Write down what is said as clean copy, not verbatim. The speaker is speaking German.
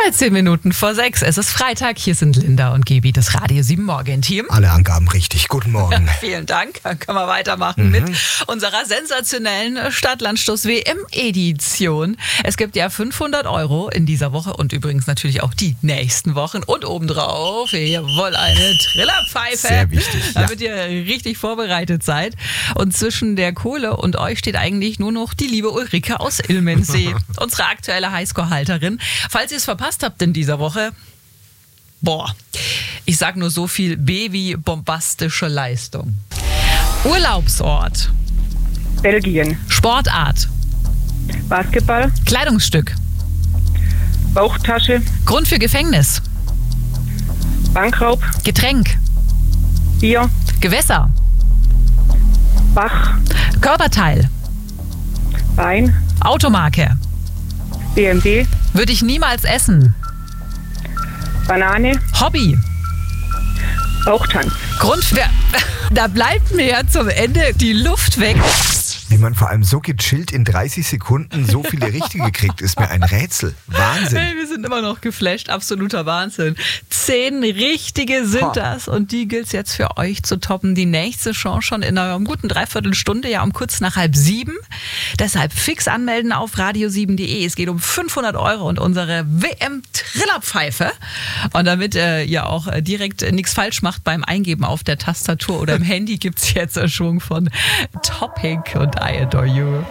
13 Minuten vor 6. Es ist Freitag. Hier sind Linda und Gebi, das Radio 7 Morgen-Team. Alle Angaben richtig. Guten Morgen. Vielen Dank. Dann können wir weitermachen mit unserer sensationellen Stadtlandstoß-WM-Edition. Es gibt ja 500 € in dieser Woche und übrigens natürlich auch die nächsten Wochen. Und obendrauf, jawohl, eine Trillerpfeife. Sehr wichtig. Ja. Damit ihr richtig vorbereitet seid. Und zwischen der Kohle und euch steht eigentlich nur noch die liebe Ulrike aus Ilmendsee, unsere aktuelle Highscore-Halterin. Falls ihr es verpasst habt in dieser Woche, ich sag nur so viel, B wie bombastische Leistung. Urlaubsort. Belgien. Sportart. Basketball. Kleidungsstück. Bauchtasche. Grund für Gefängnis. Bankraub. Getränk. Bier. Gewässer. Bach. Körperteil. Bein. Automarke. BMW. Würde ich niemals essen. Banane. Hobby. Bauchtanz. Grund für... Da bleibt mir ja zum Ende die Luft weg. Wie man vor allem so gechillt in 30 Sekunden so viele Richtige kriegt, ist mir ein Rätsel. Wahnsinn. Hey, wir sind immer noch geflasht. Absoluter Wahnsinn. 10 Richtige sind das. Und die gilt es jetzt für euch zu toppen. Die nächste Chance schon in einer guten Dreiviertelstunde, ja um kurz nach 6:30. Deshalb fix anmelden auf radio7.de. Es geht um 500 € und unsere WM-Trillerpfeife. Und damit ihr auch direkt nichts falsch macht beim Eingeben auf der Tastatur oder im Handy, gibt es jetzt einen Schwung von Topic und I Adore You.